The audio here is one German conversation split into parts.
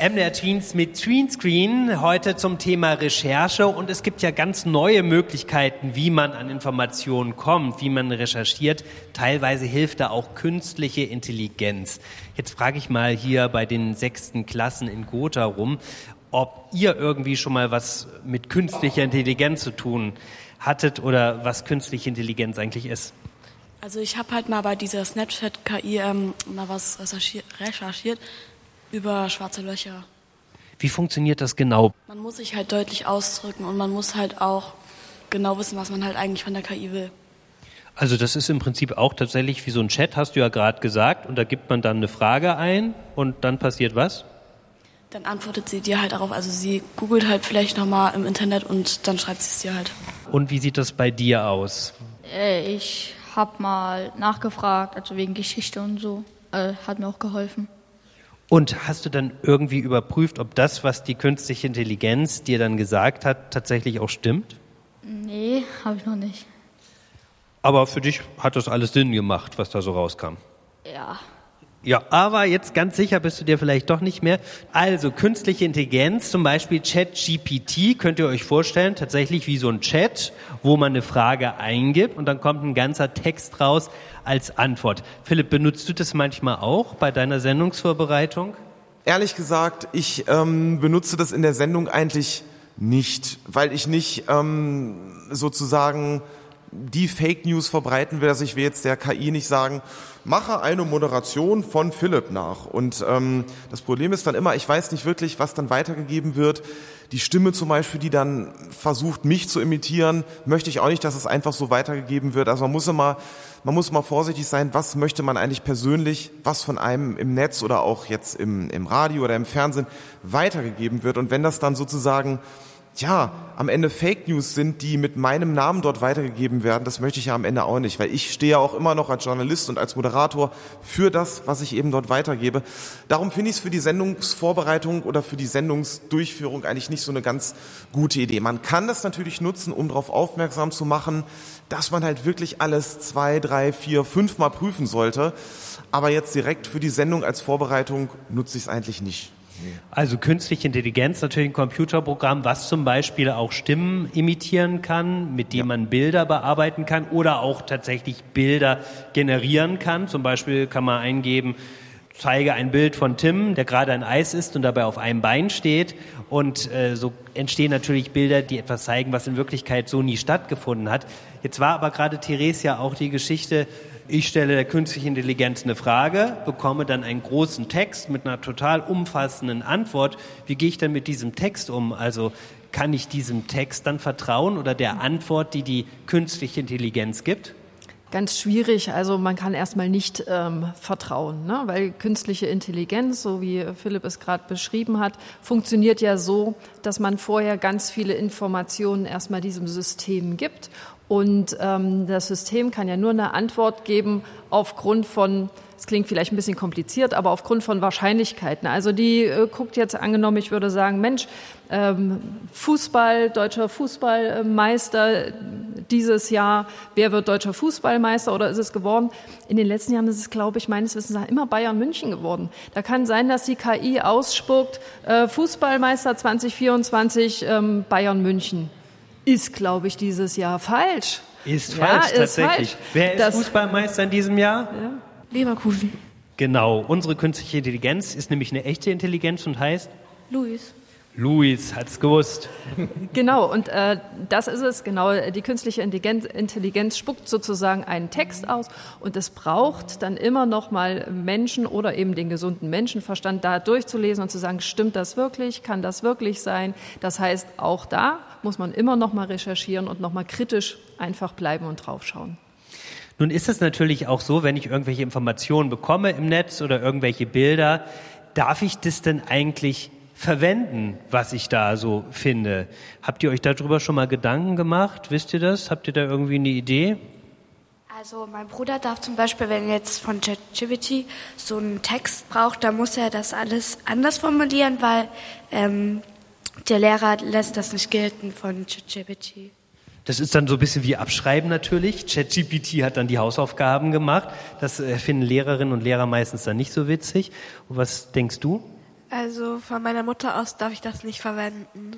MDR Tweens mit Tweenscreen, heute zum Thema Recherche, und es gibt ja ganz neue Möglichkeiten, wie man an Informationen kommt, wie man recherchiert. Teilweise hilft da auch künstliche Intelligenz. Jetzt frage ich mal hier bei den 6. Klassen in Gotha rum, ob ihr irgendwie schon mal was mit künstlicher Intelligenz zu tun hattet oder was künstliche Intelligenz eigentlich ist. Also ich habe halt mal bei dieser Snapchat-KI mal was recherchiert über schwarze Löcher. Wie funktioniert das genau? Man muss sich halt deutlich ausdrücken und man muss halt auch genau wissen, was man halt eigentlich von der KI will. Also das ist im Prinzip auch tatsächlich wie so ein Chat, hast du ja gerade gesagt, und da gibt man dann eine Frage ein und dann passiert was? Dann antwortet sie dir halt darauf, also sie googelt halt vielleicht nochmal im Internet und dann schreibt sie es dir halt. Und wie sieht das bei dir aus? Ich habe mal nachgefragt, also wegen Geschichte und so, hat mir auch geholfen. Und hast du dann irgendwie überprüft, ob das, was die künstliche Intelligenz dir dann gesagt hat, tatsächlich auch stimmt? Nee, habe ich noch nicht. Aber für dich hat das alles Sinn gemacht, was da so rauskam? Ja. Ja, aber jetzt ganz sicher bist du dir vielleicht doch nicht mehr. Also künstliche Intelligenz, zum Beispiel ChatGPT, könnt ihr euch vorstellen, tatsächlich wie so ein Chat, wo man eine Frage eingibt und dann kommt ein ganzer Text raus als Antwort. Philipp, benutzt du das manchmal auch bei deiner Sendungsvorbereitung? Ehrlich gesagt, ich benutze das in der Sendung eigentlich nicht, weil ich nicht sozusagen die Fake News verbreiten will. Also ich will jetzt der KI nicht sagen, mache eine Moderation von Philipp nach. Und das Problem ist dann immer, ich weiß nicht wirklich, was dann weitergegeben wird. Die Stimme zum Beispiel, die dann versucht, mich zu imitieren, möchte ich auch nicht, dass es einfach so weitergegeben wird. Also man muss immer vorsichtig sein, was möchte man eigentlich persönlich, was von einem im Netz oder auch jetzt im Radio oder im Fernsehen weitergegeben wird. Und wenn das dann sozusagen am Ende Fake News sind, die mit meinem Namen dort weitergegeben werden, das möchte ich ja am Ende auch nicht, weil ich stehe ja auch immer noch als Journalist und als Moderator für das, was ich eben dort weitergebe. Darum finde ich es für die Sendungsvorbereitung oder für die Sendungsdurchführung eigentlich nicht so eine ganz gute Idee. Man kann das natürlich nutzen, um darauf aufmerksam zu machen, dass man halt wirklich alles 2, 3, 4, 5 Mal prüfen sollte. Aber jetzt direkt für die Sendung als Vorbereitung nutze ich es eigentlich nicht. Also künstliche Intelligenz, natürlich ein Computerprogramm, was zum Beispiel auch Stimmen imitieren kann, mit dem man Bilder bearbeiten kann oder auch tatsächlich Bilder generieren kann. Zum Beispiel kann man eingeben, zeige ein Bild von Tim, der gerade ein Eis isst und dabei auf einem Bein steht. Und so entstehen natürlich Bilder, die etwas zeigen, was in Wirklichkeit so nie stattgefunden hat. Jetzt war aber gerade Therese ja auch die Geschichte, ich stelle der künstlichen Intelligenz eine Frage, bekomme dann einen großen Text mit einer total umfassenden Antwort. Wie gehe ich denn mit diesem Text um? Also kann ich diesem Text dann vertrauen oder der Antwort, die die künstliche Intelligenz gibt? Ganz schwierig, also man kann erstmal nicht vertrauen, ne? Weil künstliche Intelligenz, so wie Philipp es gerade beschrieben hat, funktioniert ja so, dass man vorher ganz viele Informationen erstmal diesem System gibt. Und das System kann ja nur eine Antwort geben aufgrund von, es klingt vielleicht ein bisschen kompliziert, aber aufgrund von Wahrscheinlichkeiten. Also die guckt jetzt, angenommen, ich würde sagen, Mensch, deutscher Fußballmeister dieses Jahr, wer wird deutscher Fußballmeister oder ist es geworden? In den letzten Jahren ist es, glaube ich, meines Wissens nach immer Bayern München geworden. Da kann sein, dass die KI ausspuckt, Fußballmeister 2024 Bayern München. Ist, glaube ich, dieses Jahr falsch. Ist falsch, tatsächlich. Falsch. Wer ist Fußballmeister in diesem Jahr? Ja. Leverkusen. Genau, unsere künstliche Intelligenz ist nämlich eine echte Intelligenz und heißt? Luis hat's gewusst. Genau, und das ist es, genau. Die künstliche Intelligenz spuckt sozusagen einen Text aus und es braucht dann immer noch mal Menschen oder eben den gesunden Menschenverstand da durchzulesen und zu sagen, stimmt das wirklich, kann das wirklich sein? Das heißt, auch da muss man immer noch mal recherchieren und noch mal kritisch einfach bleiben und draufschauen. Nun ist es natürlich auch so, wenn ich irgendwelche Informationen bekomme im Netz oder irgendwelche Bilder, darf ich das denn eigentlich verwenden, was ich da so finde? Habt ihr euch darüber schon mal Gedanken gemacht? Wisst ihr das? Habt ihr da irgendwie eine Idee? Also mein Bruder darf zum Beispiel, wenn er jetzt von ChatGPT so einen Text braucht, dann muss er das alles anders formulieren, weil der Lehrer lässt das nicht gelten von ChatGPT. Das ist dann so ein bisschen wie Abschreiben natürlich. ChatGPT hat dann die Hausaufgaben gemacht. Das finden Lehrerinnen und Lehrer meistens dann nicht so witzig. Und was denkst du? Also von meiner Mutter aus darf ich das nicht verwenden.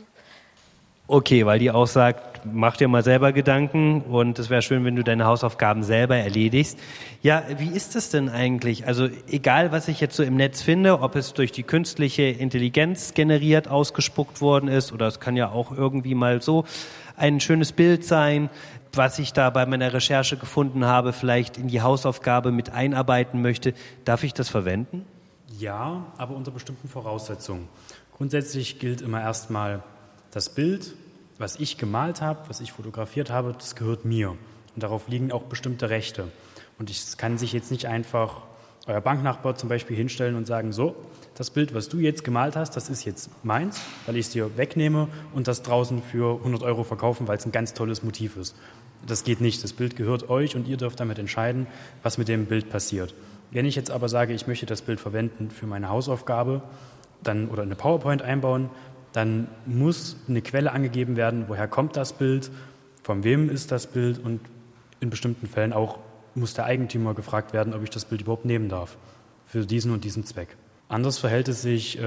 Okay, weil die auch sagt, mach dir mal selber Gedanken und es wäre schön, wenn du deine Hausaufgaben selber erledigst. Ja, wie ist es denn eigentlich? Also egal, was ich jetzt so im Netz finde, ob es durch die künstliche Intelligenz generiert, ausgespuckt worden ist, oder es kann ja auch irgendwie mal so ein schönes Bild sein, was ich da bei meiner Recherche gefunden habe, vielleicht in die Hausaufgabe mit einarbeiten möchte. Darf ich das verwenden? Ja, aber unter bestimmten Voraussetzungen. Grundsätzlich gilt immer erstmal, das Bild, was ich gemalt habe, was ich fotografiert habe, das gehört mir. Und darauf liegen auch bestimmte Rechte. Und es kann sich jetzt nicht einfach euer Banknachbar zum Beispiel hinstellen und sagen, so, das Bild, was du jetzt gemalt hast, das ist jetzt meins, weil ich es dir wegnehme und das draußen für 100 € verkaufen, weil es ein ganz tolles Motiv ist. Das geht nicht. Das Bild gehört euch und ihr dürft damit entscheiden, was mit dem Bild passiert. Wenn ich jetzt aber sage, ich möchte das Bild verwenden für meine Hausaufgabe dann, oder eine PowerPoint einbauen, dann muss eine Quelle angegeben werden, woher kommt das Bild, von wem ist das Bild und in bestimmten Fällen auch muss der Eigentümer gefragt werden, ob ich das Bild überhaupt nehmen darf für diesen und diesen Zweck. Anders verhält es sich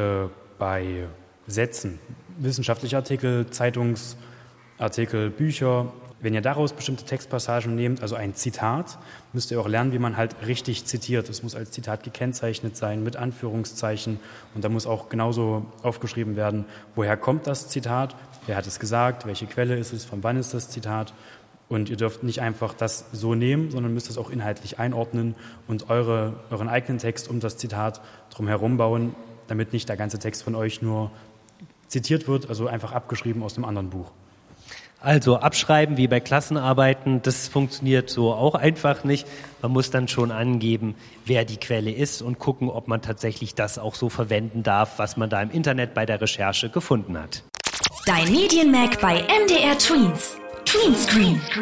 bei Sätzen, wissenschaftliche Artikel, Zeitungsartikel, Bücher. Wenn ihr daraus bestimmte Textpassagen nehmt, also ein Zitat, müsst ihr auch lernen, wie man halt richtig zitiert. Es muss als Zitat gekennzeichnet sein, mit Anführungszeichen. Und da muss auch genauso aufgeschrieben werden, woher kommt das Zitat, wer hat es gesagt, welche Quelle ist es, von wann ist das Zitat. Und ihr dürft nicht einfach das so nehmen, sondern müsst es auch inhaltlich einordnen und euren eigenen Text um das Zitat drumherum bauen, damit nicht der ganze Text von euch nur zitiert wird, also einfach abgeschrieben aus dem anderen Buch. Also abschreiben wie bei Klassenarbeiten, das funktioniert so auch einfach nicht. Man muss dann schon angeben, wer die Quelle ist und gucken, ob man tatsächlich das auch so verwenden darf, was man da im Internet bei der Recherche gefunden hat. Dein Medienmag bei MDR Tweens. Tweenscreen.